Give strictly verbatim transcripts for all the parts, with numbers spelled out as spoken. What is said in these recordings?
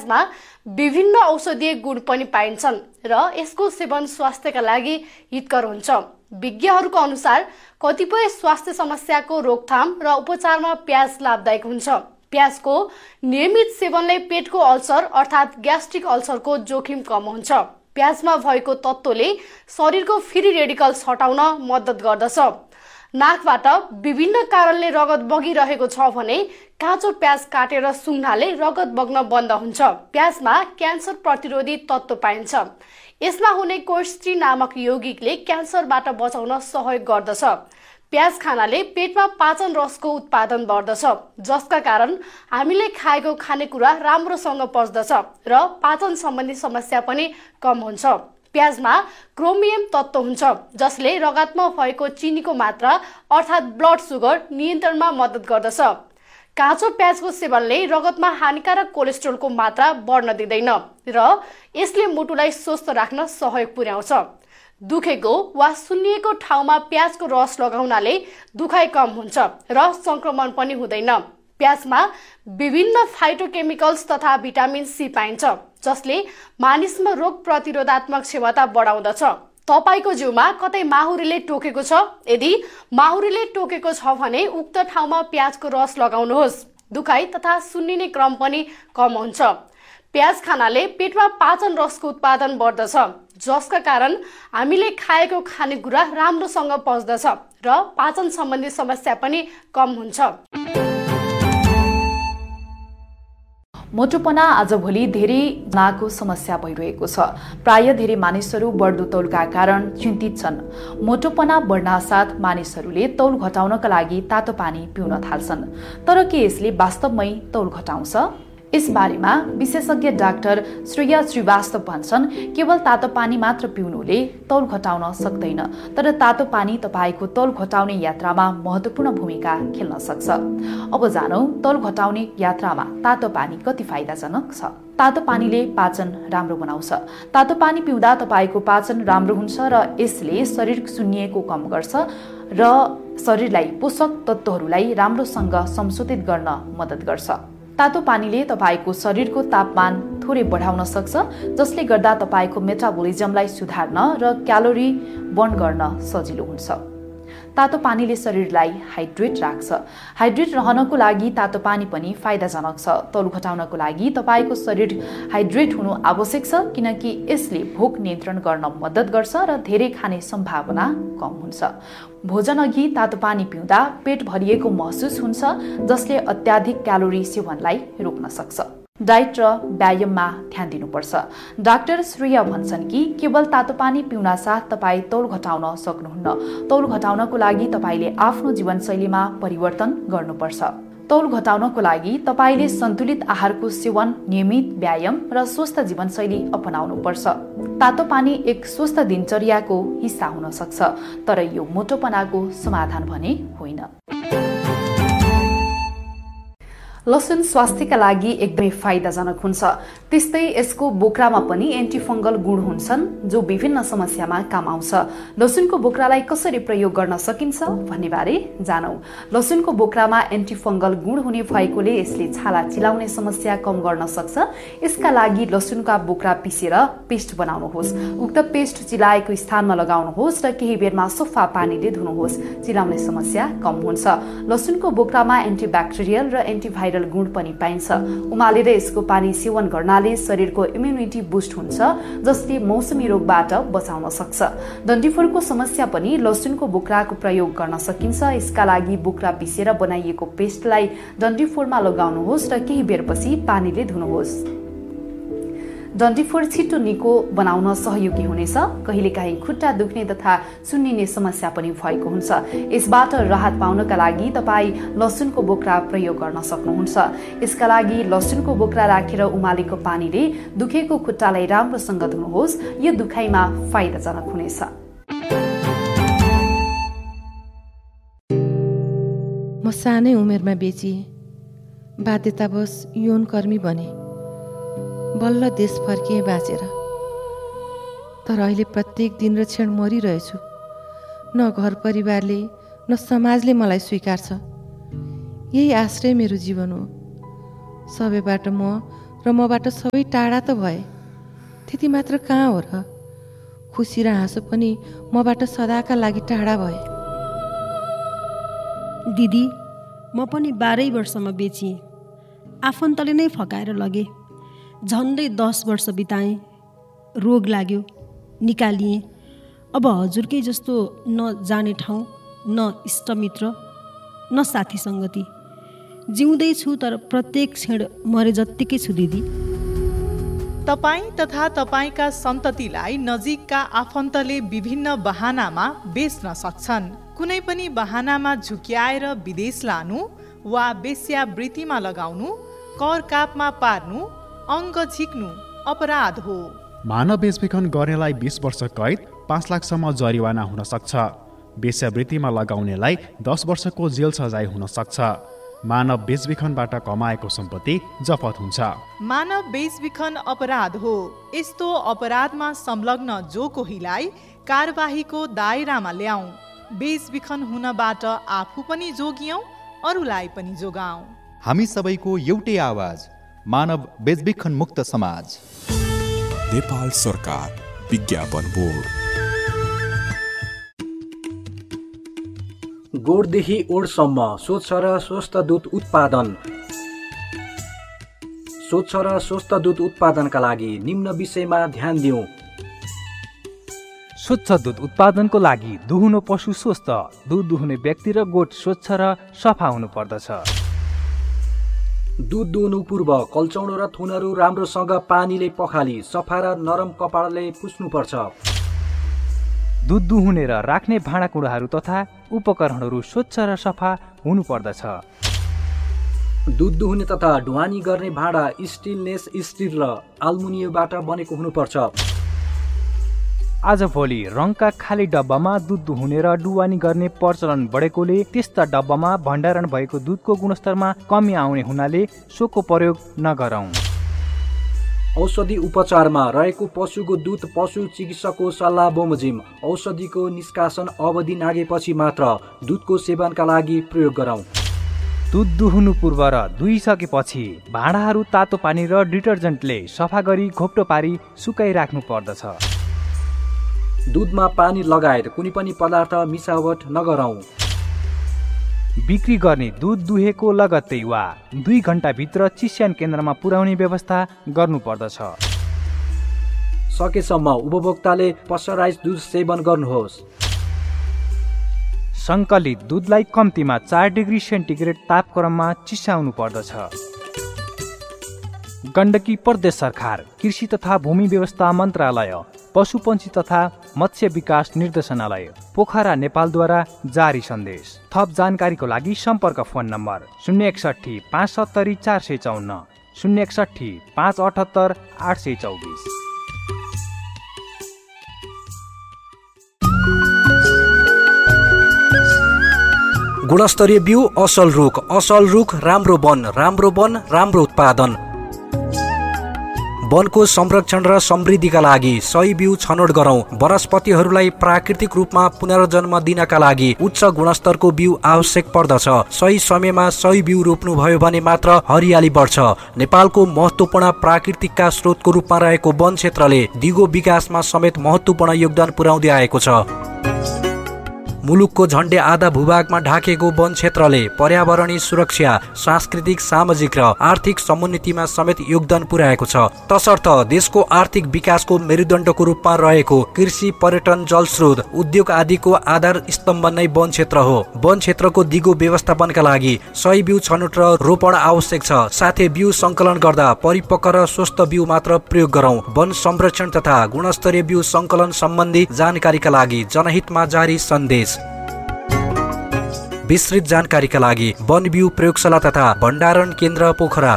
प्याजमा विभिन्न औषधीय गुण पनि पाइन्छन् र यसको सेवन स्वास्थ्यका लागि हितकर हुन्छ। विज्ञहरूको अनुसार कतिपय स्वास्थ्य समस्याको रोकथाम र उपचारमा प्याज लाभदायक हुन्छ। प्याजको नियमित सेवनले पेटको अल्सर अर्थात् ग्यास्ट्रिक अल्सरको जोखिम कम हुन्छ। प्याजमा भएको तत्त्वले शरीरको फ्री रेडिकल्स हटाउन मद्दत गर्दछ। नाकबाट विभिन्न कारणले रगत बगिरहेको छ भने काँचो प्याज काटेर सुँघ्नाले रगत बग्न बन्द हुन्छ। प्याजमा क्यान्सर प्रतिरोधी तत्त्व पाइन्छ। यसमा हुने कोर्स्ट्री नामक यौगिकले क्यान्सरबाट बचाउन सहयोग गर्दछ। प्याज खानाले पेटमा पाचन रसको उत्पादन बढ्दछ, जसका कारण हामीले खाएको खानेकुरा राम्रोसँग पच्दछ र पाचन सम्बन्धी समस्या पनि कम हुन्छ। प्याजमा क्रोमियम तत्त्व हुन्छ जसले रगतमा भएको चिनीको मात्रा अर्थात् ब्लड सुगर नियन्त्रणमा मद्दत गर्दछ। काँचो प्याजको सेवनले रगतमा हानिकारक कोलेस्ट्रोलको मात्रा बढ्न दिँदैन र यसले मुटुलाई स्वस्थ राख्न सहयोग पुर्याउँछ। दुखेको वा सुन्निएको ठाउँमा प्याजको रस लगाउनाले दुखाइ कम हुन्छ र संक्रमण पनि हुँदैन। प्याजमा विभिन्न फाइटोकेमिकल्स तथा भिटामिन सी पाइन्छ जसले मानिसमा रोग प्रतिरोधात्मक क्षमता बढाउँदछ। तपाईको जिउमा कतै माहुरीले टोकेको छ? यदि माहुरीले टोकेको छ भने उक्त ठाउँमा प्याजको रस लगाउनुहोस्। दुखाइ तथा सुन्निने क्रम पनि कम हुन्छ। प्याज खानाले पेटमा पाचन रसको उत्पादन बढ्दछ, जसका कारण हामीले खाएको खानेकुरा राम्रोसँग पच्दछ र पाचन सम्बन्धी समस्या पनि कम हुन्छ। मोटोपना आजभोलि धेरै जनाको समस्या भइरहेको छ। प्राय धेरै मानिसहरू बढ्दो तौलका कारण चिन्तित छन्। मोटोपना बढ्नासाथ मानिसहरूले तौल घटाउनका लागि तातो पानी पिउन थाल्छन्। तर के यसले वास्तवमै तौल घटाउँछ? यस बारेमा विशेषज्ञ डाक्टर श्रेया श्रीवास्तव भन्छन्, केवल तातो पानी मात्र पिउनुले तौल घटाउन सक्दैन, तर तातो पानी तपाईको तौल घटाउने यात्रामा महत्त्वपूर्ण भूमिका खेल्न सक्छ। अब जानौं तौल घटाउने यात्रामा तातो पानी कति फाइदाजनक छ। तातो पानीले पाचन राम्रो बनाउँछ। तातो पानी पिउँदा तपाईको पाचन राम्रो हुन्छ र यसले शरीर सुन्निएको कम गर्छ र शरीरलाई पोषक तत्त्वहरूलाई राम्रोसँग संशोधित गर्न मद्दत गर्छ। तातो पानीले तपाईको शरीरको तापमान थोरै बढाउन सक्छ, जसले गर्दा तपाईको मेटाबोलिजमलाई सुधार्न र क्यालोरी बर्न गर्न सजिलो हुन्छ। तातो पानीले शरीरलाई हाइड्रेट राख्छ। हाइड्रेट रहनको लागि तातो पानी पनि फाइदाजनक छ। तौल घटाउनको लागि तपाईको शरीर हाइड्रेट हुनु आवश्यक छ, किनकि यसले भोक नियन्त्रण गर्न मद्दत गर्छ र धेरै खाने सम्भावना कम हुन्छ। भोजन अघि तातो पानी पिउँदा पेट भरिएको महसुस हुन्छ, जसले अत्याधिक क्यालोरी सेवनलाई रोक्न सक्छ। डाइट र व्यायाममा ध्यान दिनुपर्छ। डाक्टर श्रेया भन्छन् कि केवल तातो पानी पिउना साथ तपाईँ तौल घटाउन सक्नुहुन्न। तौल घटाउनको लागि तपाईले आफ्नो जीवनशैलीमा परिवर्तन गर्नुपर्छ। तौल घटाउनको लागि तपाईले सन्तुलित आहारको सेवन, नियमित व्यायाम र स्वस्थ जीवनशैली अपनाउनुपर्छ। तातो पानी एक स्वस्थ दिनचर्याको हिस्सा हुन सक्छ, तर यो मोटोपनाको समाधान भने होइन। लसुन स्वास्थ्यका लागि एकदमै फाइदाजनक हुन्छ। त्यस्तै यसको बोक्रामा पनि एन्टिफंगल गुण हुन्छन् जो विभिन्न समस्यामा काम आउँछ। लसुनको बोक्रालाई कसरी प्रयोग गर्न सकिन्छ भन्ने बारे जानौं। लसुनको बोक्रामा एन्टिफंगल गुण हुने भएकोले यसले छाला चिलाउने समस्या कम गर्न सक्छ। यसका लागि लसुनका बोक्रा पिसेर पेस्ट बनाउनुहोस्। उक्त पेस्ट चिलाएको स्थानमा लगाउनुहोस् र केही बेरमा सफा पानीले धुनुहोस्। चिलाउने समस्या कम हुन्छ। लसुनको बोक्रामा एन्टिब्याक्टेरियल र एन्टिभाइरल गुण पनि पाइन्छ। उमालेर यसको पानी सेवन गर्नाले शरीरको इम्युनिटी बुस्ट हुन्छ, जसले मौसमी रोगबाट बचाउन सक्छ। डन्डीफोरको समस्या पनि लसुनको बोक्राको प्रयोग गर्न सकिन्छ। यसका लागि बोक्रा पिसेर बनाइएको पेस्टलाई डन्डीफोरमा लगाउनुहोस् र केही बेरपछि पानीले धुनुहोस्। डन्डीफोर छिटो निको बनाउन सहयोगी हुनेछ। कहिलेकाहीँ खुट्टा दुख्ने तथा सुन्निने समस्या पनि भएको हुन्छ। यसबाट राहत पाउनका लागि तपाईँ लसुनको बोक्रा प्रयोग गर्न सक्नुहुन्छ। यसका लागि लसुनको बोक्रा राखेर उमालेको पानीले दुखेको खुट्टालाई राम्रोसँग धुनुहोस्। यो दुखाइमा फाइदाजनक हुनेछ। म सानै उमेरमा बेचिए, बाध्यतावश यौन कर्मी बने। बल्ल देश फर्किए बाँचेर। तर अहिले प्रत्येक दिन र क्षण मरिरहेछु। न घर परिवारले न समाजले मलाई स्वीकार्छ। यही आश्रय मेरो जीवन हो। सबैबाट म र मबाट सबै टाढा त भए। त्यति मात्र कहाँ हो र? खुसी र हाँसो पनि मबाट सदाका लागि टाढा भए। दिदी, म पनि बाह्रै वर्षमा बेचिएँ। आफन्तले नै फकाएर लगे। झन्डै दस वर्ष बिताएँ। रोग लाग्यो, निकालिएँ। अब हजुरकै जस्तो न जाने ठाउँ, न इष्टमित्र, न साथी सङ्गति। जिउँदैछु तर प्रत्येक क्षण मरे जत्तिकै छु दिदी। तपाईँ तथा तपाईँका सन्ततिलाई नजिकका आफन्तले विभिन्न बहानामा बेच्न सक्छन्। कुनै पनि बहानामा झुक्याएर विदेश लानु वा वेश्यावृत्तिमा लगाउनु, कर कापमा पार्नु, अङ्ग झिक्नु अपराध हो। मानव बेचबिखन गर्नेलाई बीस वर्ष कैद, पाँच लाखसम्म जरिवाना हुन सक्छ। वेश्यावृत्तिमा लगाउनेलाई दस वर्षको जेल सजाय हुन सक्छ। मानव बेचबिखनबाट कमाएको सम्पत्ति जफत हुन्छ। मानव बेचबिखन अपराध हो। यस्तो अपराधमा संलग्न जो कोहीलाई कारबाहीको दायरामा ल्याऊ। बेचबिखन हुनबाट आफू पनि जोगियौं, अरूलाई पनि जोगाऊ। हामी सबैको एउटै आवाज, मानव बेचबिखन मुक्त समाज। नेपाल सरकार विज्ञापन बोर्ड। गोठदेखि ओडसम्म स्वच्छ र स्वस्थ दूध उत्पादन। स्वच्छ र स्वस्थ दूध उत्पादनका लागि निम्न विषयमा ध्यान दिउँ। स्वच्छ दूध उत्पादनको लागि दुहुनो पशु स्वस्थ, दूध दुहुने व्यक्ति र गोठ स्वच्छ र सफा हुनु पर्दछ। दूध दुहुनु पूर्व कल्चौडो र थुनहरू राम्रोसँग पानीले पखाली सफा र नरम कपडाले पुस्नुपर्छ। दूध दुहुने र राख्ने भाँडाकुँडाहरू तथा उपकरणहरू स्वच्छ र सफा हुनुपर्दछ। दूध दुहुने तथा ढुवानी गर्ने भाँडा स्टेनलेस स्टिल र आल्मुनियमबाट बनेको हुनुपर्छ। आजभोलि रङका खाली डब्बामा दूध दुहुने र डुवानी गर्ने प्रचलन बढेकोले त्यस्ता डब्बामा भण्डारण भएको दूधको गुणस्तरमा कमी आउने हुनाले सोको प्रयोग नगरौँ। औषधि उपचारमा रहेको पशुको दुध पशु चिकित्सकको सल्लाह बमोजिम औषधिको निष्कासन अवधि नागेपछि मात्र दुधको सेवनका लागि प्रयोग गरौँ। दूध दुहुनु पूर्व र दुहिसकेपछि भाँडाहरू तातो पानी र डिटर्जेन्टले सफा गरी घोप्टो पारी सुकाइराख्नु पर्दछ। दूधमा पानी लगायत कुनै पनि पदार्थ मिसावट नगरौँ। बिक्री गर्ने दूध दुहेको लगत्तै वा दुई घण्टाभित्र चिस्यान केन्द्रमा पुर्याउने व्यवस्था गर्नुपर्दछ। सकेसम्म उपभोक्ताले पस्चराइज दूध सेवन गर्नुहोस्। सङ्कलित दूधलाई कम्तीमा चार डिग्री सेन्टिग्रेड तापक्रममा चिसाउनु पर्दछ। गण्डकी प्रदेश सरकार, कृषि तथा भूमि व्यवस्था मन्त्रालय, पशुपन्छी तथा मत्स्य विकास निर्देशनालय, पोखरा नेपालद्वारा जारी सन्देश। थप जानकारीको लागि सम्पर्क फोन नम्बर शून्य एकसठी पाँच सत्तरी चार सय चौन्न, शून्य एकसठी पाँच अठहत्तर आठ सय चौबिस। गुणस्तरीय बिउ, असल रुख, असल रुख, राम्रो वन, राम्रो वन, राम्रो उत्पादन। वनको संरक्षण र समृद्धिका लागि सही बिउ छनौट गरौँ। वनस्पतिहरूलाई प्राकृतिक रूपमा पुनर्जन्म दिनका लागि उच्च गुणस्तरको बिउ आवश्यक पर्दछ। सही समयमा सही बिउ रोप्नुभयो भने मात्र हरियाली बढ्छ। नेपालको महत्त्वपूर्ण प्राकृतिकका स्रोतको रूपमा रहेको वन क्षेत्रले दिगो विकासमा समेत महत्त्वपूर्ण योगदान पुर्याउँदै आएको छ। मुलुकको झण्डै आधा भूभागमा ढाकेको वन क्षेत्रले पर्यावरणीय सुरक्षा, सांस्कृतिक, सामाजिक र आर्थिक समुन्नतिमा समेत योगदान पुर्याएको छ। तसर्थ देशको आर्थिक विकासको मेरुदण्डको रूपमा रहेको कृषि, पर्यटन, जलस्रोत, उद्योग आदिको आधार स्तम्भ नै वन क्षेत्र हो। वन क्षेत्रको दिगो व्यवस्थापनका लागि सही बिउ छनौट र रोपण आवश्यक छ। साथै बिउ सङ्कलन गर्दा परिपक्व र स्वस्थ बिउ मात्र प्रयोग गरौँ। वन संरक्षण तथा गुणस्तरीय बिउ सङ्कलन सम्बन्धी जानकारीका लागि जनहितमा जारी सन्देश। विस्तृत जानकारीका लागि वन बिउ प्रयोगशाला तथा भण्डारण केन्द्र पोखरा।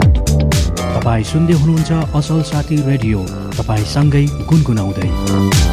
तपाईँ सुन्दै हुनुहुन्छ असल साथी रेडियो, तपाईँ सँगै गुनगुनाउँदै।